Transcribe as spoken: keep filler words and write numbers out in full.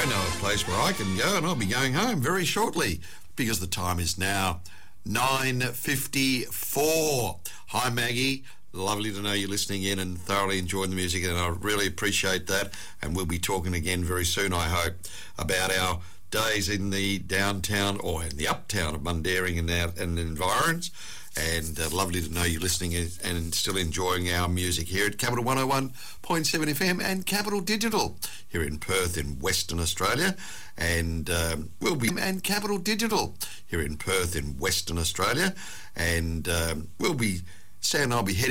I know a place where I can go, and I'll be going home very shortly because the time is now nine fifty-four. Hi, Maggie. Lovely to know you're listening in and thoroughly enjoying the music, and I really appreciate that. And we'll be talking again very soon, I hope, about our days in the downtown or in the uptown of Mundaring and, our, and environs. And uh, lovely to know you're listening and, and still enjoying our music here at Capital one oh one point seven F M and Capital Digital here in Perth in Western Australia. And um, we'll be and Capital Digital here in Perth in Western Australia. And um, we'll be saying I'll be heading